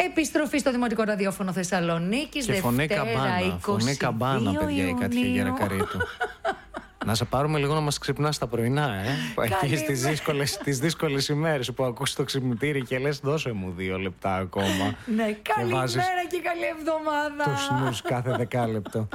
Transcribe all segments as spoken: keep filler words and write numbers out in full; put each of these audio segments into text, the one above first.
Επιστροφή στο Δημοτικό Ραδιόφωνο Θεσσαλονίκης. Και φωνή καμπάνα. Φωνή καμπάνα, παιδιά, η Κάτια Γερακαρίτου. Να σε πάρουμε λίγο να μας ξυπνάς τα πρωινά, ε. Εκεί στις δύσκολες, τις δύσκολες ημέρες που ακούς το ξυπνητήρι και λες δώσε μου δύο λεπτά ακόμα. Ναι, καλημέρα και καλή εβδομάδα. Το σνούς κάθε δεκάλεπτο.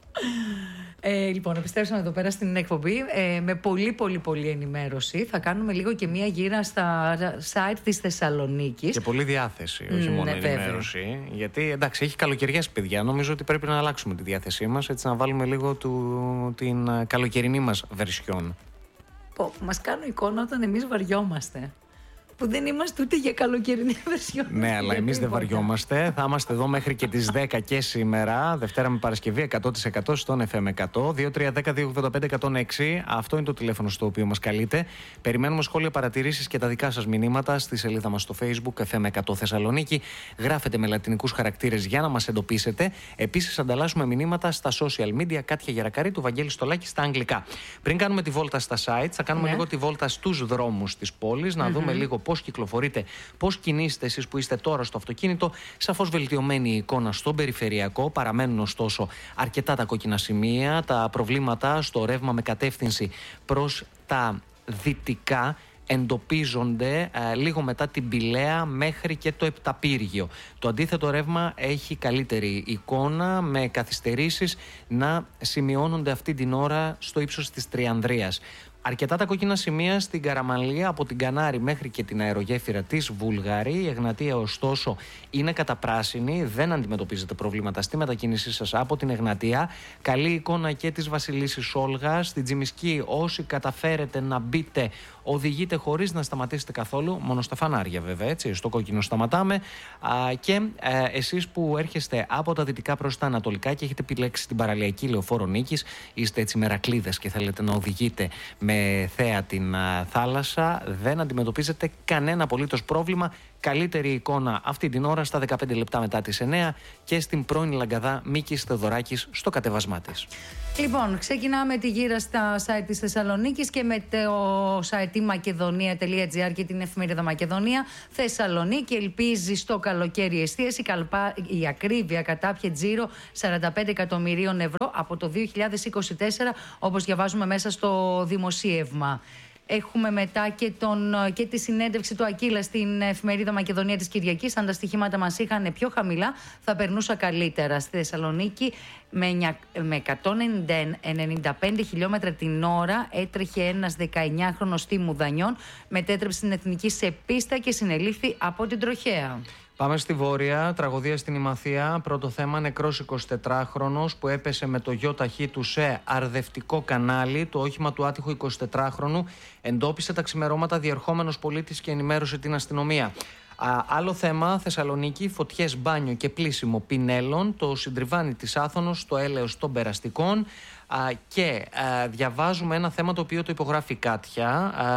Ε, λοιπόν, επιστρέψαμε εδώ πέρα στην εκπομπή ε, με πολύ πολύ πολύ ενημέρωση. Θα κάνουμε λίγο και μία γύρα στα site της Θεσσαλονίκης. Και πολύ διάθεση, όχι μόνο ναι, ενημέρωση. Βέβαια. Γιατί εντάξει, έχει καλοκαιριές, παιδιά. Νομίζω ότι πρέπει να αλλάξουμε τη διάθεσή μας, έτσι να βάλουμε λίγο του, την καλοκαιρινή μας βερσιόν. Πω, μας κάνουν εικόνα όταν εμείς βαριόμαστε. Που δεν είμαστε ούτε για καλοκαιρινή βερσιόν. Ναι, αλλά εμείς δεν βαριόμαστε. Θα είμαστε εδώ μέχρι και τις δέκα και σήμερα, Δευτέρα με Παρασκευή, εκατό τοις εκατό στον εφ εμ εκατό. δύο τρία ένα μηδέν δύο ογδόντα πέντε εκατόν έξι. Αυτό είναι το τηλέφωνο στο οποίο μας καλείτε. Περιμένουμε σχόλια, παρατηρήσεις και τα δικά σας μηνύματα στη σελίδα μας στο Facebook εφ εμ εκατό Θεσσαλονίκη. Γράφετε με λατινικούς χαρακτήρες για να μας εντοπίσετε. Επίσης, ανταλλάσσουμε μηνύματα στα social media. Κάτια Γερακαρίτου, Βαγγέλης Στολάκη στα αγγλικά. Πριν κάνουμε τη βόλτα στα sites, θα κάνουμε ναι. λίγο τη βόλτα στους δρόμους της πόλης, να mm-hmm. δούμε λίγο πώς κυκλοφορείτε, πώς κινείστε εσείς που είστε τώρα στο αυτοκίνητο. Σαφώς βελτιωμένη η εικόνα στον περιφερειακό. Παραμένουν ωστόσο αρκετά τα κόκκινα σημεία, τα προβλήματα στο ρεύμα με κατεύθυνση προς τα δυτικά εντοπίζονται ε, λίγο μετά την Πηλαία μέχρι και το Επταπύργιο. Το αντίθετο ρεύμα έχει καλύτερη εικόνα, με καθυστερήσεις να σημειώνονται αυτή την ώρα στο ύψος της Τριανδρίας. Αρκετά τα κόκκινα σημεία στην Καραμαλία από την Κανάρη μέχρι και την αερογέφυρα της Βούλγαρη. Η Εγνατία ωστόσο είναι καταπράσινη, δεν αντιμετωπίζετε προβλήματα στη μετακίνησή σας από την Εγνατία. Καλή εικόνα και της Βασιλίσσης Όλγας. Στην Τζιμισκή, όσοι καταφέρετε να μπείτε, οδηγείτε χωρίς να σταματήσετε καθόλου, μόνο στα φανάρια βέβαια, έτσι, στο κόκκινο σταματάμε. Α, και ε, εσείς που έρχεστε από τα δυτικά προς τα ανατολικά και έχετε επιλέξει την παραλιακή λεωφόρο Νίκης, είστε έτσι μερακλείδες και θέλετε να οδηγείτε με θέα την α, θάλασσα, δεν αντιμετωπίζετε κανένα απολύτως πρόβλημα. Καλύτερη εικόνα αυτή την ώρα στα δεκαπέντε λεπτά μετά τις εννιά και στην πρώην Λαγκαδά Μίκης Θεοδωράκης στο κατέβασμά της. Λοιπόν, ξεκινάμε τη γύρα στα site της Θεσσαλονίκης και με το site μακεδονία τελεία τζι άρ και την εφημερίδα Μακεδονία. Θεσσαλονίκη ελπίζει στο καλοκαίρι εστίαση. Η ακρίβεια κατάπιε τζίρο σαράντα πέντε εκατομμυρίων ευρώ από το δύο χιλιάδες είκοσι τέσσερα, όπως διαβάζουμε μέσα στο δημοσίευμα. Έχουμε μετά και, τον, και τη συνέντευξη του Ακύλα στην εφημερίδα Μακεδονία της Κυριακής. Αν τα στοιχήματα μας είχαν πιο χαμηλά, θα περνούσα καλύτερα. Στη Θεσσαλονίκη με εκατόν ενενήντα πέντε χιλιόμετρα την ώρα έτρεχε ένας δεκαεννιάχρονος Τίμου Δανιών. Μετέτρεψε την εθνική σε πίστα και συνελήφθη από την τροχέα. Πάμε στη Βόρεια, τραγωδία στην Ημαθία. Πρώτο θέμα, νεκρός εικοσιτετράχρονος που έπεσε με το γιο ταχύ του σε αρδευτικό κανάλι. Το όχημα του άτυχου εικοσιτετράχρονου εντόπισε τα ξημερώματα διερχόμενος πολίτης και ενημέρωσε την αστυνομία. Α, άλλο θέμα, Θεσσαλονίκη, φωτιές, μπάνιο και πλύσιμο πινέλων. Το συντριβάνι της Άθωνος, το έλεος των περαστικών. Α, και α, διαβάζουμε ένα θέμα το οποίο το υπογράφει η Κάτια.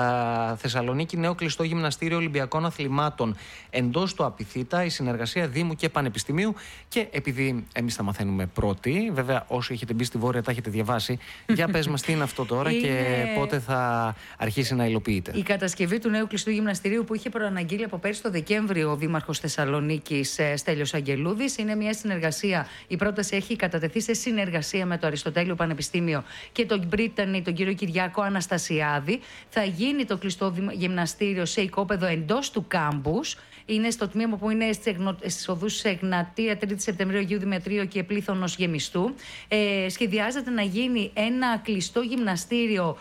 Α, Θεσσαλονίκη, νέο κλειστό γυμναστήριο Ολυμπιακών Αθλημάτων εντός του Απιθύτα, η συνεργασία Δήμου και Πανεπιστημίου. Και επειδή εμείς τα μαθαίνουμε πρώτοι, βέβαια όσοι έχετε μπει στη Βόρεια τα έχετε διαβάσει, για πες μας τι είναι αυτό τώρα είναι... και πότε θα αρχίσει να υλοποιείται. Η κατασκευή του νέου κλειστού γυμναστηρίου που είχε προαναγγείλει από πέρσι το Δεκέμβριο ο Δήμαρχος Θεσσαλονίκης Στέλιος Αγγελούδης είναι μια συνεργασία. Η πρόταση έχει κατατεθεί σε συνεργασία με το Αριστοτέλειο Πανεπιστήμιο και τον Πρίτανη, τον κύριο Κυριάκο Αναστασιάδη. Θα γίνει το κλειστό γυμναστήριο σε οικόπεδο εντός του κάμπους. Είναι στο τμήμα που είναι στις οδούς Εγνατία, τρίτη Σεπτεμβρίου, Αγίου Δημητρίου και Πλήθωνος Γεμιστού. Ε, σχεδιάζεται να γίνει ένα κλειστό γυμναστήριο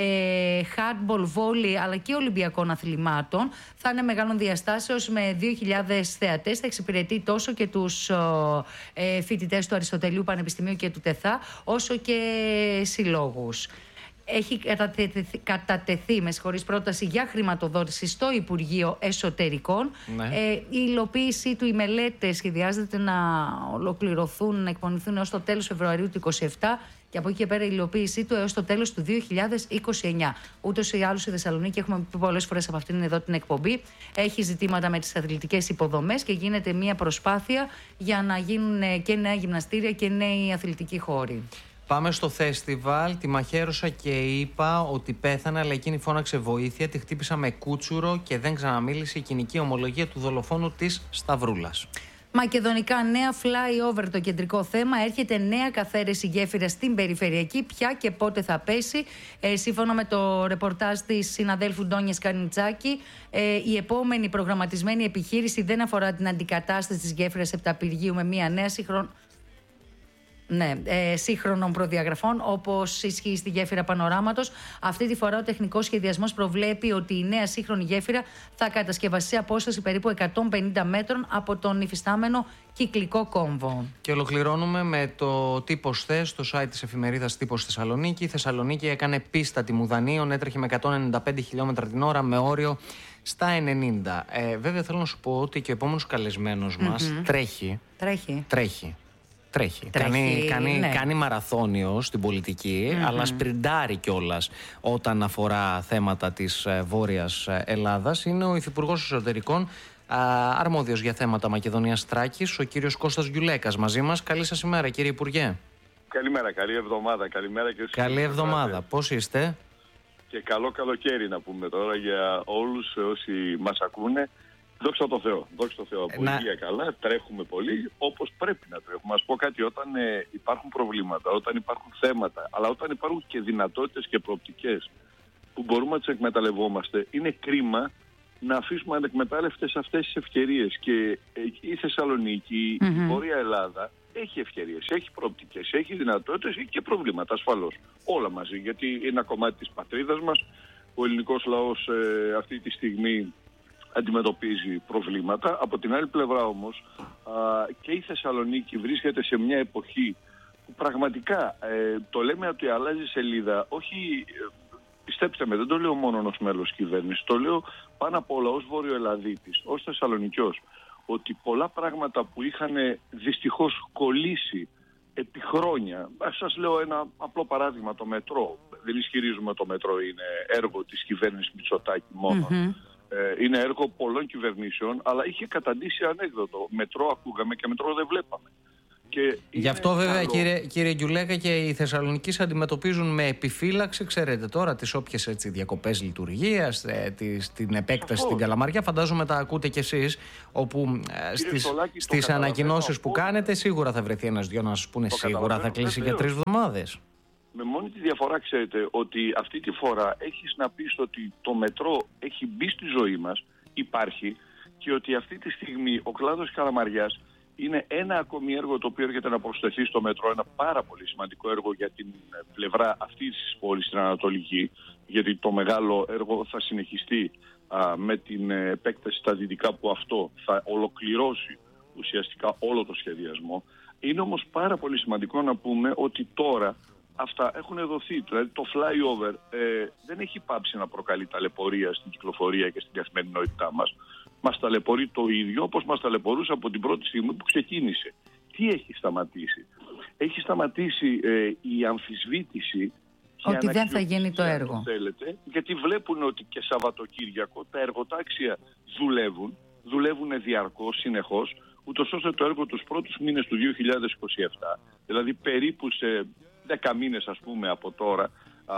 ε, hardball, volley αλλά και Ολυμπιακών αθλημάτων. Θα είναι μεγάλων διαστάσεως με δύο χιλιάδες θεατές. Θα εξυπηρετεί τόσο και τους ε, φοιτητές του Αριστοτελείου Πανεπιστημίου και του ΤΕΘΑ, όσο και συλλόγους. Έχει κατατεθεί, κατατεθεί με συγχωρείς, πρόταση για χρηματοδότηση στο Υπουργείο Εσωτερικών. Ναι. Ε, η υλοποίησή του, οι μελέτες σχεδιάζεται να ολοκληρωθούν, να εκπονηθούν έως το τέλος Φεβρουαρίου του είκοσι επτά και από εκεί και πέρα η υλοποίησή του έως το τέλος του δύο χιλιάδες είκοσι εννιά. Ούτως ή άλλως η Θεσσαλονίκη, έχουμε πει πολλές φορές από αυτήν εδώ την εκπομπή, έχει ζητήματα με τις αθλητικές υποδομές και γίνεται μια προσπάθεια για να γίνουν και νέα γυμναστήρια και νέοι αθλητικοί χώροι. Πάμε στο φεστιβάλ. Τη μαχαίρωσα και είπα ότι πέθανε, αλλά εκείνη φώναξε βοήθεια. Τη χτύπησα με κούτσουρο και δεν ξαναμίλησε η κοινική ομολογία του δολοφόνου της Σταυρούλας. Μακεδονικά νέα flyover το κεντρικό θέμα. Έρχεται νέα καθαίρεση γέφυρα στην περιφερειακή. Ποια και πότε θα πέσει. Ε, σύμφωνα με το ρεπορτάζ της συναδέλφου Ντόνιας Καρνιτσάκη, ε, η επόμενη προγραμματισμένη επιχείρηση δεν αφορά την αντικατάσταση της γέφυρας Επταπηργίου με μια νέα σύγχρονη. Ναι, ε, σύγχρονων προδιαγραφών, όπως ισχύει στη γέφυρα Πανοράματος. Αυτή τη φορά ο τεχνικός σχεδιασμός προβλέπει ότι η νέα σύγχρονη γέφυρα θα κατασκευαστεί σε απόσταση περίπου εκατόν πενήντα μέτρων από τον υφιστάμενο κυκλικό κόμβο. Και ολοκληρώνουμε με το Τύπος Θε, στο site της εφημερίδας Τύπος Θεσσαλονίκη. Η Θεσσαλονίκη έκανε πίστα τιμουδανίων, έτρεχε με εκατόν ενενήντα πέντε χιλιόμετρα την ώρα με όριο στα ενενήντα. Ε, βέβαια θέλω να σου πω ότι και ο επόμενος καλεσμένος μας mm-hmm. τρέχει. Τρέχει. Τρέχει. Τρέχει. Τρέχει. Κάνει, κάνει, ναι. κάνει μαραθώνιο στην πολιτική, mm-hmm. αλλά σπριντάρει κιόλας όταν αφορά θέματα της ε, Βόρειας Ελλάδας. Είναι ο Υφυπουργός Εσωτερικών, α, αρμόδιος για θέματα Μακεδονίας Θράκης, ο κύριος Κώστας Γιουλέκας μαζί μας. Καλή σας ημέρα, κύριε Υπουργέ. Καλημέρα, καλή εβδομάδα. Καλημέρα και καλή εβδομάδα. Πώς είστε? Και καλό καλοκαίρι να πούμε τώρα για όλους όσοι μας ακούνε. Δόξα τω Θεώ, δόξα τω Θεώ, από να... υγεία καλά, τρέχουμε πολύ όπως πρέπει να τρέχουμε. Ας πω κάτι, όταν ε, υπάρχουν προβλήματα, όταν υπάρχουν θέματα, αλλά όταν υπάρχουν και δυνατότητες και προοπτικές που μπορούμε να τις εκμεταλλευόμαστε, είναι κρίμα να αφήσουμε ανεκμετάλλευτες αυτές τις ευκαιρίες. Και ε, η Θεσσαλονίκη, mm-hmm. η Βόρεια Ελλάδα έχει ευκαιρίες, έχει προοπτικές, έχει δυνατότητες, έχει και προβλήματα ασφαλώς. Όλα μαζί, γιατί είναι ένα κομμάτι της πατρίδας μας. Ο ελληνικός λαός ε, αυτή τη στιγμή αντιμετωπίζει προβλήματα. Από την άλλη πλευρά όμως α, και η Θεσσαλονίκη βρίσκεται σε μια εποχή που πραγματικά ε, το λέμε ότι αλλάζει σελίδα. Όχι, ε, πιστέψτε με, δεν το λέω μόνο ως μέλος κυβέρνησης, το λέω πάνω απ' όλα ως Βορειοελλαδίτης, ως Θεσσαλονικιός, ότι πολλά πράγματα που είχαν δυστυχώς κολλήσει επί χρόνια. Ας σας λέω ένα απλό παράδειγμα, το μετρό. Δεν ισχυρίζουμε το μετρό είναι έργο της κυβέρνησης Μητσοτάκη μόνο. Mm-hmm. Είναι έργο πολλών κυβερνήσεων, αλλά είχε καταντήσει ανέκδοτο. Μετρό ακούγαμε και μετρό δεν βλέπαμε. Και γι' αυτό βέβαια καλό... κύριε, κύριε Γκιουλέκα και οι Θεσσαλονικείς αντιμετωπίζουν με επιφύλαξη, ξέρετε τώρα, τις όποιες έτσι, διακοπές λειτουργίας, ε, τις, την επέκταση αυτό. Στην Καλαμαριά. Φαντάζομαι τα ακούτε κι εσείς, όπου ε, στις, Στολάκη, στις ανακοινώσεις που κάνετε σίγουρα θα βρεθεί ένας δυο να σας πούνε σίγουρα θα κλείσει για τρεις εβδομάδες. Με μόνη τη διαφορά ξέρετε ότι αυτή τη φορά έχεις να πεις ότι το μετρό έχει μπει στη ζωή μας, υπάρχει, και ότι αυτή τη στιγμή ο κλάδος Καλαμαριάς είναι ένα ακόμη έργο το οποίο έρχεται να προσθεθεί στο μετρό, ένα πάρα πολύ σημαντικό έργο για την πλευρά αυτή της πόλης στην Ανατολική, γιατί το μεγάλο έργο θα συνεχιστεί α, με την επέκταση στα δυτικά, που αυτό θα ολοκληρώσει ουσιαστικά όλο το σχεδιασμό. Είναι όμως πάρα πολύ σημαντικό να πούμε ότι τώρα αυτά έχουν δοθεί. Δηλαδή το flyover ε, δεν έχει πάψει να προκαλεί ταλαιπωρία στην κυκλοφορία και στην καθημερινότητά μας. Μας ταλαιπωρεί το ίδιο όπως μας ταλαιπωρούσε από την πρώτη στιγμή που ξεκίνησε. Τι έχει σταματήσει? Έχει σταματήσει ε, η αμφισβήτηση ότι δεν θα γίνει το έργο. Το θέλετε, γιατί βλέπουν ότι και Σαββατοκύριακο τα εργοτάξια δουλεύουν, δουλεύουν διαρκώς, συνεχώς, ούτως ώστε το έργο τους πρώτους μήνες του δύο χιλιάδες είκοσι επτά, δηλαδή περίπου σε δέκα μήνες ας πούμε από τώρα,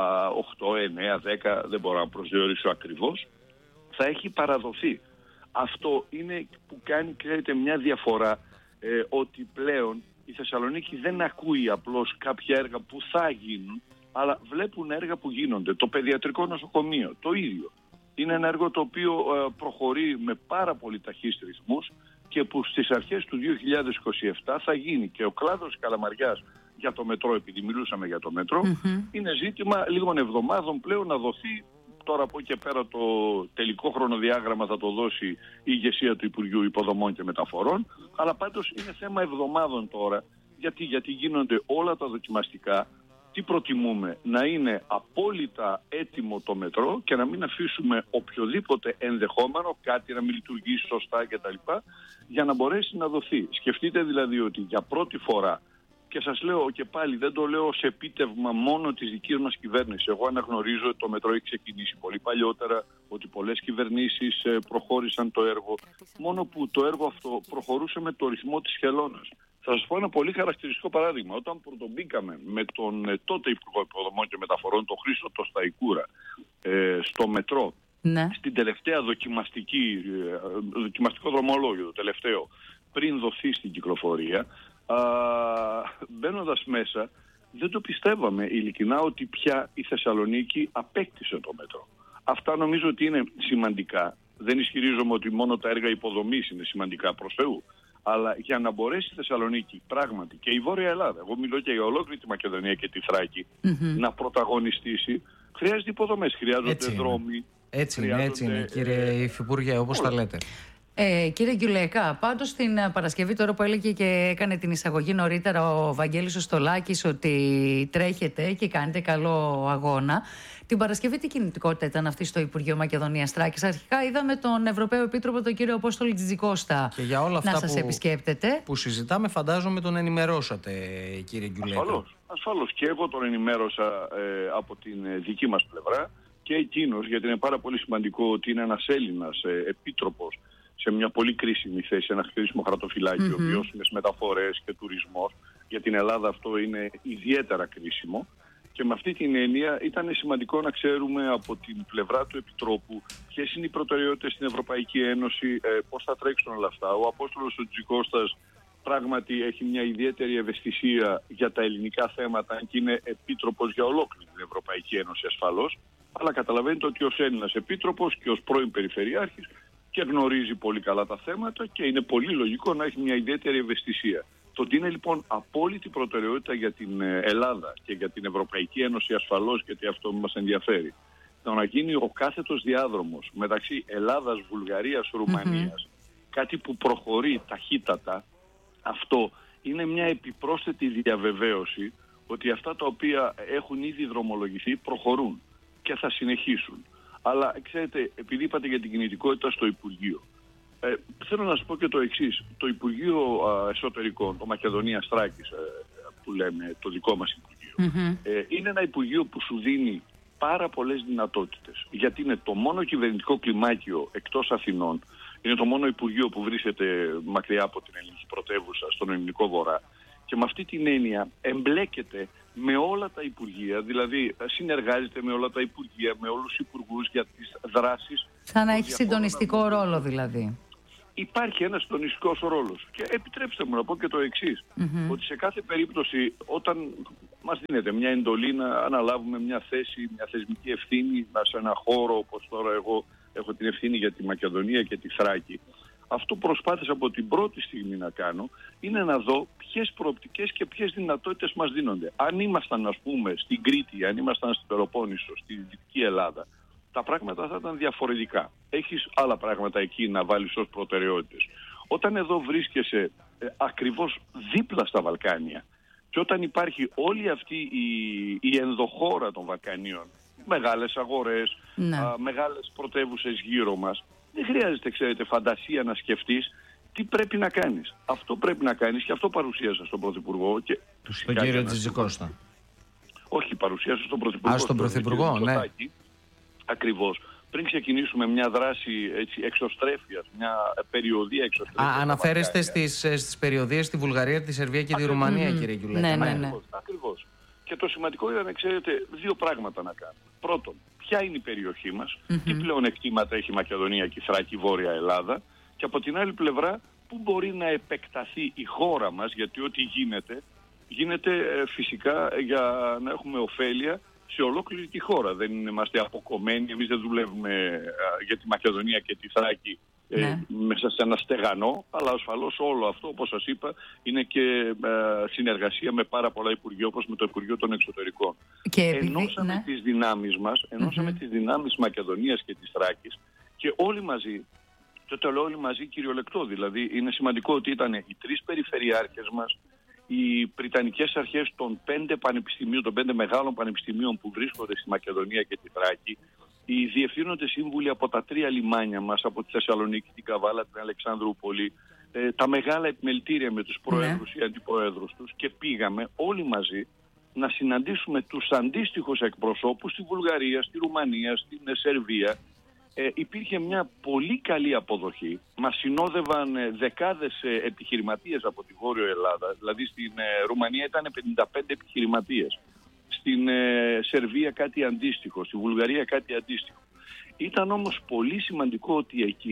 οκτώ, εννέα, δέκα, δεν μπορώ να προσδιορίσω ακριβώς, θα έχει παραδοθεί. Αυτό είναι που κάνει, ξέρετε, μια διαφορά, ε, ότι πλέον η Θεσσαλονίκη δεν ακούει απλώς κάποια έργα που θα γίνουν, αλλά βλέπουν έργα που γίνονται. Το παιδιατρικό νοσοκομείο, το ίδιο. Είναι ένα έργο το οποίο ε, προχωρεί με πάρα πολύ ταχύς ρυθμούς και που στις αρχές του δύο χιλιάδες είκοσι επτά θα γίνει. Και ο κλάδος Καλαμαριάς για το μετρό, επειδή μιλούσαμε για το μετρό, mm-hmm. είναι ζήτημα λίγων εβδομάδων πλέον να δοθεί. Τώρα από εκεί και πέρα το τελικό χρονοδιάγραμμα θα το δώσει η ηγεσία του Υπουργείου Υποδομών και Μεταφορών, αλλά πάντως είναι θέμα εβδομάδων τώρα. Γιατί, γιατί γίνονται όλα τα δοκιμαστικά. Τι προτιμούμε? Να είναι απόλυτα έτοιμο το μετρό και να μην αφήσουμε οποιοδήποτε ενδεχόμενο, κάτι να μην λειτουργήσει σωστά κτλ, για να μπορέσει να δοθεί. Σκεφτείτε δηλαδή ότι για πρώτη φορά, και σας λέω και πάλι, δεν το λέω σε επίτευγμα μόνο της δικής μας κυβέρνησης. Εγώ αναγνωρίζω ότι το μετρό έχει ξεκινήσει πολύ παλιότερα, ότι πολλές κυβερνήσεις προχώρησαν το έργο, μόνο που το έργο αυτό προχωρούσε με το ρυθμό της χελώνας. Θα σας πω ένα πολύ χαρακτηριστικό παράδειγμα. Όταν πρωτομπήκαμε με τον τότε Υπουργό Υποδομών και Μεταφορών, τον Χρήστο το Σταϊκούρα, ε, στο μετρό, ναι. στην τελευταία δοκιμαστική, δοκιμαστικό δρομολόγιο, το τελευταίο, πριν δοθεί στην κυκλοφορία, μπαίνοντας μέσα, δεν το πιστεύαμε ειλικρινά ότι πια η Θεσσαλονίκη απέκτησε το μέτρο. Αυτά νομίζω ότι είναι σημαντικά. Δεν ισχυρίζομαι ότι μόνο τα έργα υποδομής είναι σημαντικά, προς Θεού. Αλλά για να μπορέσει η Θεσσαλονίκη πράγματι και η Βόρεια Ελλάδα, εγώ μιλώ και για ολόκληρη τη Μακεδονία και τη Θράκη, mm-hmm. να πρωταγωνιστήσει, χρειάζεται υποδομές, χρειάζονται έτσι δρόμοι. Είναι. Έτσι είναι, έτσι είναι, κύριε ε, Υφυπουργέ, όπως τα λέτε. Ε, κύριε Γκιουλέκα, πάντως την Παρασκευή, τώρα που έλεγε και έκανε την εισαγωγή νωρίτερα ο Βαγγέλης ο Στολάκης ότι τρέχετε και κάνετε καλό αγώνα, την Παρασκευή τι κινητικότητα ήταν αυτή στο Υπουργείο Μακεδονίας Θράκης? Αρχικά είδαμε τον Ευρωπαίο Επίτροπο, τον κύριο Απόστολη Τζιτζικώστα, και για όλα αυτά να σας που, επισκέπτεται. Που συζητάμε, φαντάζομαι τον ενημερώσατε, κύριε Γκιουλέκα. Ασφαλώς, ασφαλώς. Και εγώ τον ενημέρωσα ε, από την ε, δική μας πλευρά και εκείνος, γιατί είναι πάρα πολύ σημαντικό ότι είναι ένας Έλληνας ε, επίτροπος σε μια πολύ κρίσιμη θέση, ένα κρίσιμο χαρτοφυλάκιο, mm-hmm. βιώσιμες μεταφορές και τουρισμός. Για την Ελλάδα αυτό είναι ιδιαίτερα κρίσιμο. Και με αυτή την έννοια ήταν σημαντικό να ξέρουμε από την πλευρά του Επιτρόπου ποιες είναι οι προτεραιότητες στην Ευρωπαϊκή Ένωση, ε, πώς θα τρέξουν όλα αυτά. Ο Απόστολος ο Τζιτζικώστας πράγματι έχει μια ιδιαίτερη ευαισθησία για τα ελληνικά θέματα και είναι επίτροπος για ολόκληρη την Ευρωπαϊκή Ένωση ασφαλώς. Αλλά καταλαβαίνετε ότι ως Έλληνας επίτροπος και ως πρώην Περιφερειάρχης και γνωρίζει πολύ καλά τα θέματα και είναι πολύ λογικό να έχει μια ιδιαίτερη ευαισθησία. Το ότι είναι λοιπόν απόλυτη προτεραιότητα για την Ελλάδα και για την Ευρωπαϊκή Ένωση ασφαλώς, γιατί αυτό μας ενδιαφέρει, το να γίνει ο κάθετος διάδρομος μεταξύ Ελλάδας, Βουλγαρίας, Ρουμανίας, mm-hmm. κάτι που προχωρεί ταχύτατα, αυτό είναι μια επιπρόσθετη διαβεβαίωση ότι αυτά τα οποία έχουν ήδη δρομολογηθεί προχωρούν και θα συνεχίσουν. Αλλά ξέρετε, επειδή είπατε για την κινητικότητα στο Υπουργείο, ε, θέλω να σας πω και το εξής. Το Υπουργείο α, Εσωτερικών, το Μακεδονίας Θράκης, ε, που λέμε το δικό μας Υπουργείο, mm-hmm. ε, είναι ένα Υπουργείο που σου δίνει πάρα πολλές δυνατότητες. Γιατί είναι το μόνο κυβερνητικό κλιμάκιο εκτός Αθηνών, είναι το μόνο Υπουργείο που βρίσκεται μακριά από την ελληνική πρωτεύουσα, στον ελληνικό βορρά. Και με αυτή την έννοια εμπλέκεται με όλα τα Υπουργεία, δηλαδή συνεργάζεται με όλα τα Υπουργεία, με όλους τους Υπουργούς για τις δράσεις. Σαν να έχει συντονιστικό ρόλο δηλαδή. Υπάρχει ένας συντονιστικός ρόλος. Και επιτρέψτε μου να πω και το εξής, mm-hmm. ότι σε κάθε περίπτωση όταν μας δίνεται μια εντολή να αναλάβουμε μια θέση, μια θεσμική ευθύνη σε ένα χώρο, όπως τώρα εγώ έχω την ευθύνη για τη Μακεδονία και τη Θράκη, αυτό που προσπάθησα από την πρώτη στιγμή να κάνω είναι να δω ποιες προοπτικές και ποιες δυνατότητες μας δίνονται. Αν ήμασταν, ας πούμε, στην Κρήτη, αν ήμασταν στην Πελοπόννησο, στη Δυτική Ελλάδα, τα πράγματα θα ήταν διαφορετικά. Έχεις άλλα πράγματα εκεί να βάλεις ως προτεραιότητες. Όταν εδώ βρίσκεσαι ε, ακριβώς δίπλα στα Βαλκάνια και όταν υπάρχει όλη αυτή η, η ενδοχώρα των Βαλκανίων, μεγάλες αγορές, ναι. α, μεγάλες πρωτεύουσες γύρω μας, δεν χρειάζεται, ξέρετε, φαντασία να σκεφτείς τι πρέπει να κάνεις. Αυτό πρέπει να κάνεις και αυτό παρουσίασα στον Πρωθυπουργό. Και στον κύριο Τζιτζικώστα. Όχι, παρουσίασα στον Πρωθυπουργό. Α, στον Πρωθυπουργό, ναι. Ακριβώς. Πριν ξεκινήσουμε μια δράση έτσι, εξωστρέφειας, μια περιοδία εξωστρέφειας. Α, αναφέρεστε στις, στις περιοδίες στη Βουλγαρία, τη Σερβία και τη Ρουμανία, mm-hmm. κύριε Γκιουλέκα. Ναι, ναι, ναι. Ακριβώς. Και το σημαντικό ήταν, ξέρετε, δύο πράγματα να κάνουμε. Πρώτον, ποια είναι η περιοχή μας, mm-hmm. τι πλεονεκτήματα έχει η Μακεδονία και η Θράκη, η Βόρεια Ελλάδα, και από την άλλη πλευρά, πού μπορεί να επεκταθεί η χώρα μας, γιατί ό,τι γίνεται, γίνεται ε, φυσικά για να έχουμε ωφέλεια σε ολόκληρη τη χώρα. Δεν είμαστε αποκομμένοι, εμείς δεν δουλεύουμε ε, για τη Μακεδονία και τη Θράκη ε, ναι. μέσα σε ένα στεγανό, αλλά ασφαλώς όλο αυτό, όπως σας είπα, είναι και ε, συνεργασία με πάρα πολλά Υπουργεία, όπως με το Υπουργείο των Εξωτερικών. Και επειδή, ενώσαμε ναι. τις δυνάμεις μας, ενώσαμε mm-hmm. τις δυνάμεις της Μακεδονίας και της Θράκης και όλοι μαζί, και το λέω όλοι μαζί κυριολεκτό, δηλαδή είναι σημαντικό ότι ήταν οι τρεις περιφερειάρχες μας, οι πριτανικές αρχές των πέντε πανεπιστημίων, των πέντε μεγάλων πανεπιστημίων που βρίσκονται στη Μακεδονία και τη Θράκη, οι διευθύνοντες σύμβουλοι από τα τρία λιμάνια μας, από τη Θεσσαλονίκη, την Καβάλα, την Αλεξανδρούπολη, ε, τα μεγάλα επιμελητήρια με τους προέδρους ή αντιπροέδρους τους, και πήγαμε όλοι μαζί να συναντήσουμε τους αντίστοιχους εκπροσώπους στη Βουλγαρία, στη Ρουμανία, στην Σερβία. Ε, υπήρχε μια πολύ καλή αποδοχή. Μας συνόδευαν ε, δεκάδες ε, επιχειρηματίες από τη Βόρειο Ελλάδα. Δηλαδή στην ε, Ρουμανία ήταν πενήντα πέντε επιχειρηματίες. Στην ε, Σερβία κάτι αντίστοιχο. Στη Βουλγαρία κάτι αντίστοιχο. Ήταν όμως πολύ σημαντικό ότι εκεί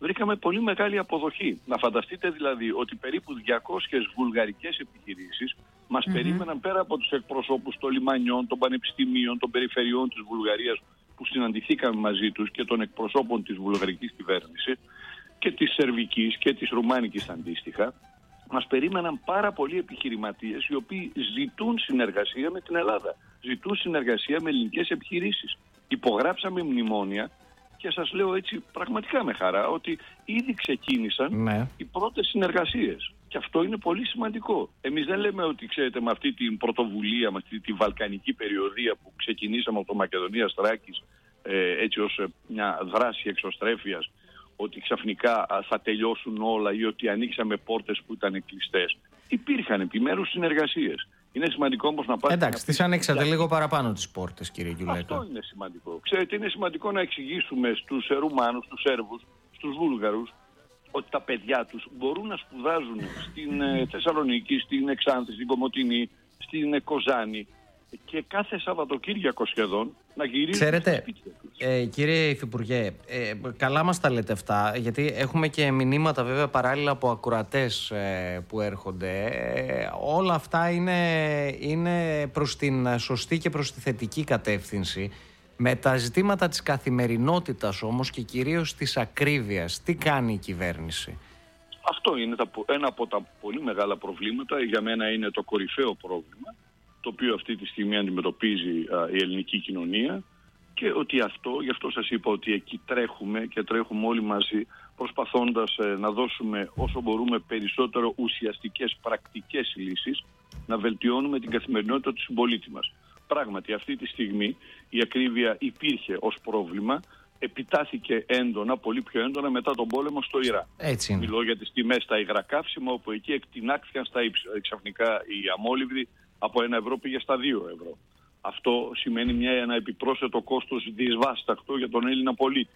βρήκαμε πολύ μεγάλη αποδοχή. Να φανταστείτε δηλαδή ότι περίπου διακόσιες βουλγαρικές επιχειρήσεις μας mm-hmm. περίμεναν πέρα από τους εκπροσώπους των λιμανιών, των πανεπιστημίων, των περιφερειών της Βουλγαρίας που συναντηθήκαμε μαζί τους και των εκπροσώπων της βουλγαρικής κυβέρνησης και της σερβικής και της ρουμάνικης αντίστοιχα. Μας περίμεναν πάρα πολλοί επιχειρηματίες οι οποίοι ζητούν συνεργασία με την Ελλάδα, ζητούν συνεργασία με ελληνικές επιχειρήσεις. Υπογράψαμε μνημόνια και σας λέω έτσι πραγματικά με χαρά ότι ήδη ξεκίνησαν ναι. οι πρώτες συνεργασίες. Και αυτό είναι πολύ σημαντικό. Εμείς δεν λέμε ότι, ξέρετε, με αυτή την πρωτοβουλία, με αυτή τη βαλκανική περιοδία που ξεκινήσαμε από το Μακεδονίας Θράκης ε, έτσι ως μια δράση εξωστρέφειας, ότι ξαφνικά θα τελειώσουν όλα ή ότι ανοίξαμε πόρτες που ήταν κλειστές. Υπήρχαν επιμέρους συνεργασίες. Είναι σημαντικό όμως να πάτε... Εντάξει, τις ανοίξατε λίγο παραπάνω τις πόρτες, κύριε Γιουλέκα. Αυτό είναι σημαντικό. Ξέρετε, είναι σημαντικό να εξηγήσουμε στους Ρουμάνους, στους Σέρβους, στους Βούλγαρους, ότι τα παιδιά τους μπορούν να σπουδάζουν στην ε, Θεσσαλονίκη, στην Εξάνθη, στην Κομοτηνή, στην ε, Κοζάνη και κάθε Σαββατοκύριακο σχεδόν να γυρίζουν Ξέρετε, στα σπίτια τους. Ε, κύριε Υφυπουργέ, ε, καλά μας τα λέτε αυτά, γιατί έχουμε και μηνύματα βέβαια παράλληλα από ακροατές ε, που έρχονται. Ε, όλα αυτά είναι, είναι προς την σωστή και προς τη θετική κατεύθυνση. Με τα ζητήματα της καθημερινότητας όμως και κυρίως της ακρίβειας, τι κάνει η κυβέρνηση? Αυτό είναι τα, ένα από τα πολύ μεγάλα προβλήματα. Για μένα είναι το κορυφαίο πρόβλημα, το οποίο αυτή τη στιγμή αντιμετωπίζει α, η ελληνική κοινωνία, και ότι αυτό, γι' αυτό σας είπα ότι εκεί τρέχουμε και τρέχουμε όλοι μαζί προσπαθώντας ε, να δώσουμε όσο μπορούμε περισσότερο ουσιαστικές πρακτικές λύσεις, να βελτιώνουμε την καθημερινότητα του συμπολίτη μας. Πράγματι αυτή τη στιγμή η ακρίβεια υπήρχε ως πρόβλημα, επιτάθηκε έντονα, πολύ πιο έντονα μετά τον πόλεμο στο Ιράν. Έτσι είναι. Μιλώ για τις τιμές στα υγρακαύσιμα, όπου εκεί εκτινάχθηκαν στα ύψη. Ξαφνικά η αμόλυβδη από ένα ευρώ πήγε στα δύο ευρώ. Αυτό σημαίνει μια, ένα επιπρόσθετο κόστος δυσβάσταχτο για τον Έλληνα πολίτη.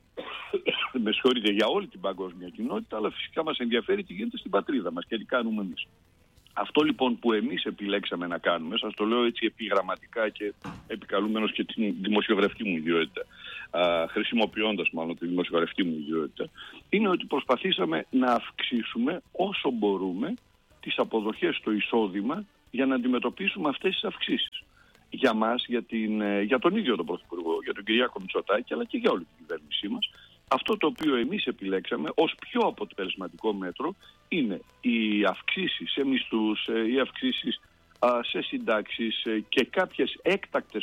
Με συγχωρείτε, για όλη την παγκόσμια κοινότητα, αλλά φυσικά μας ενδιαφέρει τι γίνεται στην πατρίδα μας και τι κάνουμε εμείς. Αυτό λοιπόν που εμείς επιλέξαμε να κάνουμε, σας το λέω έτσι επιγραμματικά και επικαλούμενος και την δημοσιογραφική μου ιδιότητα, α, χρησιμοποιώντας μάλλον τη δημοσιογραφική μου ιδιότητα, είναι ότι προσπαθήσαμε να αυξήσουμε όσο μπορούμε τις αποδοχές στο εισόδημα για να αντιμετωπίσουμε αυτές τις αυξήσεις. Για μας, για, την, για τον ίδιο τον Πρωθυπουργό, για τον Κυριάκο Μητσοτάκη, αλλά και για όλη την κυβέρνησή μας, αυτό το οποίο εμείς επιλέξαμε ως πιο αποτελεσματικό μέτρο είναι οι αυξήσεις σε μισθούς, οι αυξήσεις σε συντάξεις και κάποιες έκτακτες